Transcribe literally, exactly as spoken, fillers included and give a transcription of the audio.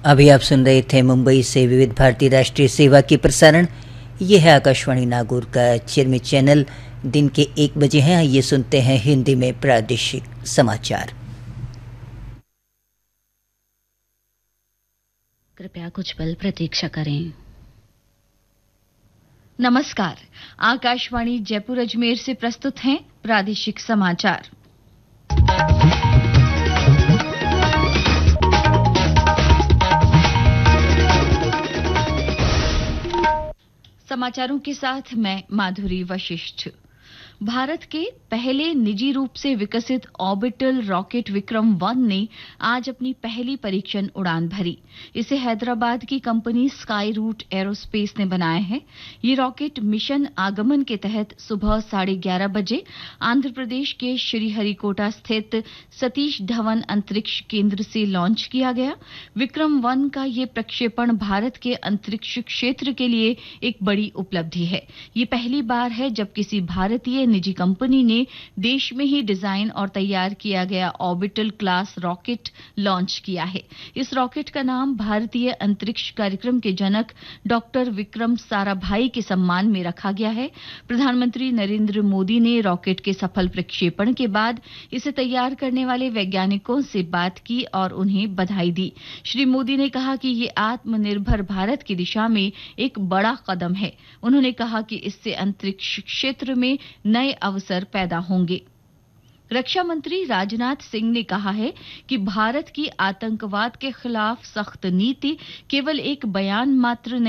अभी आप सुन रहे थे मुंबई से विविध भारती राष्ट्रीय सेवा की प्रसारण। ये है आकाशवाणी नागौर का चिरमी चैनल। दिन के एक बजे हैं। ये सुनते हैं हिंदी में प्रादेशिक समाचार। कृपया कुछ पल प्रतीक्षा करें। नमस्कार, आकाशवाणी जयपुर अजमेर से प्रस्तुत हैं प्रादेशिक समाचार। समाचारों के साथ मैं माधुरी वशिष्ठ। भारत के पहले निजी रूप से विकसित ऑर्बिटल रॉकेट विक्रम वन ने आज अपनी पहली परीक्षण उड़ान भरी। इसे हैदराबाद की कंपनी स्काई रूट एरोस्पेस ने बनाया है। ये रॉकेट मिशन आगमन के तहत सुबह साढ़े ग्यारह बजे आंध्र प्रदेश के श्रीहरिकोटा स्थित सतीश धवन अंतरिक्ष केंद्र से लॉन्च किया गया। विक्रम वन का ये प्रक्षेपण भारत के अंतरिक्ष क्षेत्र के लिए एक बड़ी उपलब्धि है। ये पहली बार है जब किसी भारतीय निजी कंपनी ने देश में ही डिजाइन और तैयार किया गया ऑर्बिटल क्लास रॉकेट लॉन्च किया है। इस रॉकेट का नाम भारतीय अंतरिक्ष कार्यक्रम के जनक डॉक्टर विक्रम साराभाई के सम्मान में रखा गया है। प्रधानमंत्री नरेंद्र मोदी ने रॉकेट के सफल प्रक्षेपण के बाद इसे तैयार करने वाले वैज्ञानिकों से बात की और उन्हें बधाई दी। श्री मोदी ने कहा कि ये आत्मनिर्भर भारत की दिशा में एक बड़ा कदम है। उन्होंने कहा कि इससे अंतरिक्ष क्षेत्र में नए अवसर पैदा होंगे। रक्षा मंत्री राजनाथ सिंह ने कहा है कि भारत की आतंकवाद के खिलाफ सख्त नीति केवल एक बयान मात्र नहीं